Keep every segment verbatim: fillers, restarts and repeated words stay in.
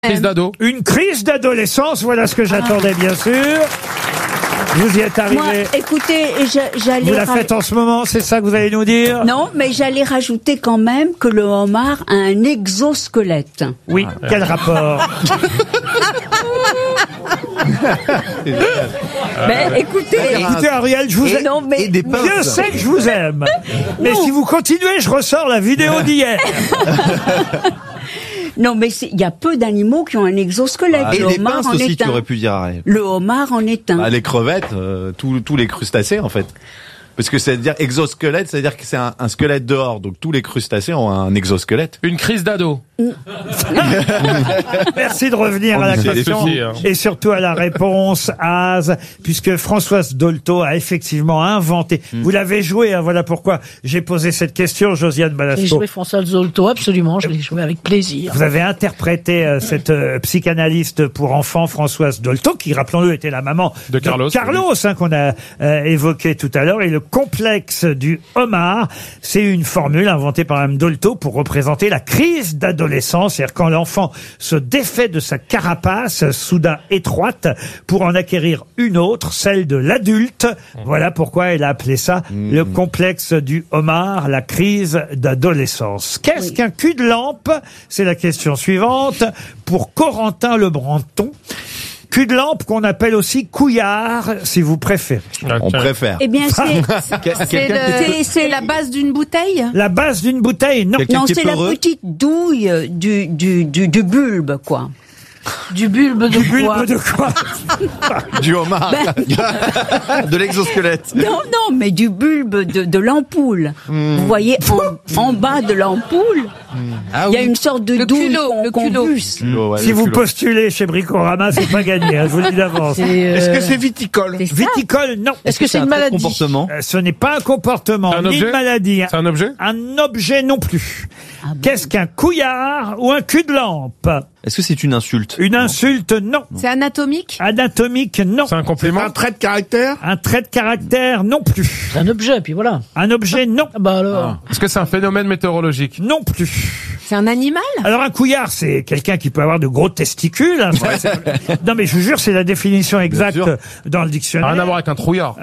Crise d'ado. Une crise d'adolescence, voilà ce que j'attendais, bien sûr. Vous y êtes arrivé. Moi, écoutez, j'a- j'allais... Vous la ra- faites en ce moment, c'est ça que vous allez nous dire? Non, mais j'allais rajouter quand même que le homard a un exosquelette. Oui, quel rapport? Ben, écoutez... Écoutez, Ariel, je vous Et aime. non, mais... Je sais que je vous aime. Mais si vous continuez, je ressors la vidéo d'hier. Non, mais c'est- il y a peu d'animaux qui ont un exosquelette. Et le les homard pinces en aussi, est tu un. aurais pu dire. Ariel. Le homard en est un. Ah, les crevettes, euh, tous tous les crustacés en fait. Parce que c'est-à-dire exosquelette, c'est-à-dire que c'est un, un squelette dehors, donc tous les crustacés ont un exosquelette. Une crise d'ado. Merci de revenir Oh, à la mais c'est question des soucis, hein. et surtout à la réponse, Az, puisque Françoise Dolto a effectivement inventé. Vous l'avez joué, hein, voilà pourquoi j'ai posé cette question, Josiane J'ai Balasco. joué François Zolto, absolument, je l'ai joué avec plaisir. Vous avez interprété euh, cette euh, psychanalyste pour enfants, Françoise Dolto, qui, rappelons-le, était la maman De Carlos, Carlos, hein, qu'on a euh, évoqué tout à l'heure. Et le complexe du homard, c'est une formule inventée par Mme Dolto pour représenter la crise d'adolescence, c'est-à-dire quand l'enfant se défait de sa carapace, soudain étroite, pour en acquérir une autre, celle de l'adulte. Voilà pourquoi elle a appelé ça le complexe du homard, la crise d'adolescence. Qu'est-ce Oui. qu'un cul de lampe? C'est la question suivante pour Corentin Lebranton. Cul de lampe qu'on appelle aussi couillard, si vous préférez. On préfère. Eh bien, c'est... Quelqu'un c'est qui le- peut- c'est- c'est la base d'une bouteille. La base d'une bouteille, non. Quelqu'un Non, qui est c'est la peureux. petite douille du, du, du, du bulbe, quoi. Du bulbe de Du bulbe quoi de quoi? du homard, de l'exosquelette. Non, non, mais du bulbe de, de l'ampoule. Vous voyez, en, en bas de l'ampoule, Ah il y a une sorte de douille culot, qu'on le qu'on culot. busse. Oh, ouais, Si le vous culot. postulez chez Bricorama, c'est pas gagné, hein, je vous le dis d'avance. Est-ce que c'est viticole? C'est ça. Viticole, non. Est-ce que c'est un une trait de maladie comportement? Euh, Ce n'est pas un comportement, Un ni objet une maladie. C'est un objet Un objet non plus. Ah bon. Qu'est-ce qu'un couillard ou un cul de lampe? Est-ce que c'est une insulte? Une insulte, non. C'est anatomique? Anatomique, non. C'est un compliment. Un trait de caractère? Un trait de caractère, non plus. C'est un objet, puis voilà. Un objet, non. Ah bah alors. Est-ce que c'est un phénomène météorologique? Non plus. C'est un animal? Alors un couillard, c'est quelqu'un qui peut avoir de gros testicules. hein. Ça, c'est- non mais je vous jure, c'est la définition exacte sûr. dans le dictionnaire. Rien à voir avec un trouillard.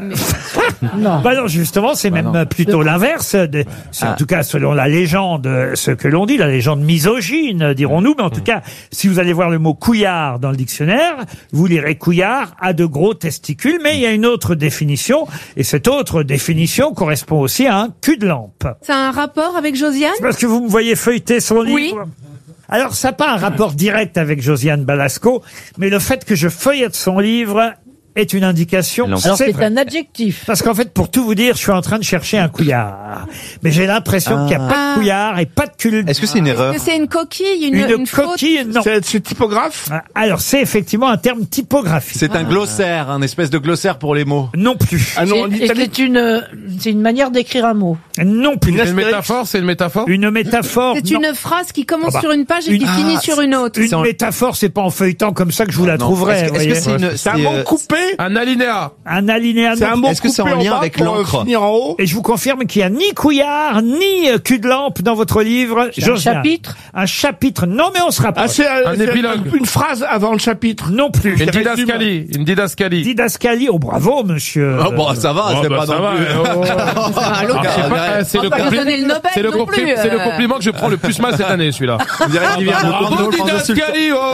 Non. Bah non, justement, c'est même non. plutôt l'inverse. de- c'est En Ah. tout cas, selon la légende, ce que l'on dit, la légende misogyne, dirons-nous. Mais en tout cas, si vous allez voir le mot couillard dans le dictionnaire, vous lirez couillard a de gros testicules. Mais il y a une autre définition, et cette autre définition correspond aussi à un cul de lampe. C'est un rapport avec Josiane? C'est parce que vous me voyez feuilleter son livre. Oui. Alors, ça n'a pas un rapport direct avec Josiane Balasco, mais le fait que je feuillette son livre est une indication. Alors, Alors C'est c'est vrai. un adjectif. Parce qu'en fait, pour tout vous dire, je suis en train de chercher un couillard. Mais j'ai l'impression qu'il n'y a pas Ah. de couillard et pas de cul. Est-ce que c'est une erreur? Est-ce que c'est une coquille, une, Une, une faute? coquille, non. C'est c'est typographe? Alors, c'est effectivement un terme typographique. C'est un glossaire, un espèce de glossaire pour les mots. Non plus. Ah non, en C'est- Italie. C'est une, c'est une manière d'écrire un mot. Non plus. C'est une métaphore, c'est une métaphore. Une métaphore. C'est non. une phrase qui commence Ah bah. sur une page et Une- qui finit Ah, sur une autre. Une c'est en- métaphore, c'est pas en feuilletant comme ça que je vous la Non. trouverai. Est-ce que- vous est-ce que voyez. c'est une, C'est un c'est, mot euh, coupé? Un alinéa. Un alinéa. C'est non un plus. mot Est-ce que c'est coupé en lien bas avec pour, euh, l'encre? finir en haut? Et je vous confirme qu'il n'y a ni couillard, ni euh, cul de lampe dans votre livre. C'est un Josiane. chapitre Un chapitre. Non, mais on se Ah, rapproche. c'est euh, Un c'est épilogue. une phrase avant le chapitre. Non plus. Une résume. didascalie. Une didascalie. Didascalie. Oh, bravo, monsieur. Oh, bon, ça va, Oh, c'est bah, pas ça non va, plus. oh, oh. Ah, je sais pas, euh, c'est le pas lui compli- donner le Nobel c'est le non compli- plus, c'est le euh. compliment que je prends le plus mal cette année, celui-là. On dirait qu'il vient de prendre Bravo, nos insultes. didascalie, oh.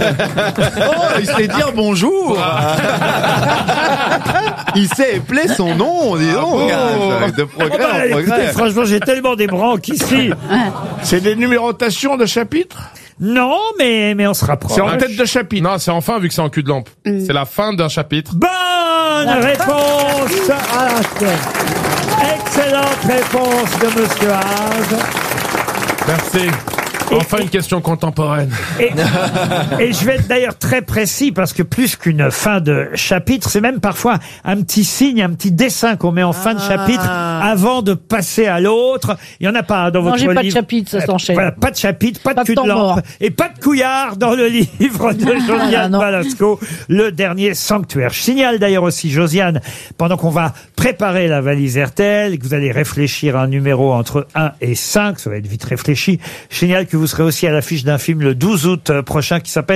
Oh, il sait dire bonjour. Il sait épeler son nom, dis donc. gars. De Oh, progrès bah, en écoutez, progrès. franchement, j'ai tellement des branques ici. C'est des numérotations de chapitres? Non, mais, mais on se rapproche. C'est en tête de chapitre. Non, c'est enfin, vu que c'est en cul de lampe. C'est la fin d'un chapitre. Bonne réponse. Ah, c'est- Excellente réponse de monsieur Haas. Merci. Enfin une question contemporaine. Et, et je vais être d'ailleurs très précis parce que plus qu'une fin de chapitre, c'est même parfois un petit signe, un petit dessin qu'on met en fin de chapitre avant de passer à l'autre. Il y en a pas dans Non, votre j'ai livre. pas de chapitre, ça s'enchaîne. Voilà, pas de chapitre, pas de Pas de cul de temps lampe mort. et pas de couillard dans le livre de Ah, Josiane non. Balasco, Le Dernier Sanctuaire. Je signale d'ailleurs aussi, Josiane, pendant qu'on va préparer la valise R T L, que vous allez réfléchir à un numéro entre un et cinq, ça va être vite réfléchi, je signale que vous serez aussi à l'affiche d'un film le douze août prochain qui s'appelle